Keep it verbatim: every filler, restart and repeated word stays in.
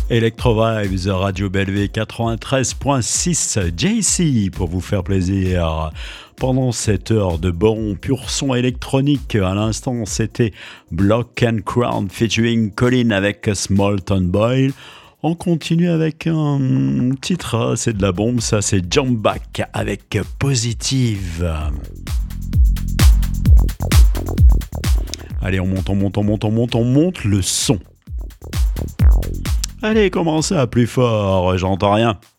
Electro Vibes, Radio Bellevue quatre-vingt-treize point six, J C pour vous faire plaisir. Pendant cette heure de bon pur son électronique, à l'instant c'était Block and Crown featuring Colin avec Small Town Boy. On continue avec un titre, c'est de la bombe, ça c'est Jump Back avec Positive. Allez, on monte, on monte, on monte, on monte, on monte le son. Allez, commencez à plus fort, j'entends rien.